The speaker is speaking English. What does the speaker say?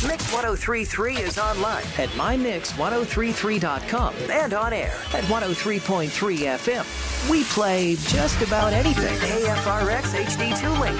Mix 1033 is online at mymix1033.com and on air at 103.3 FM. We play just about anything. AFRX HD2 link.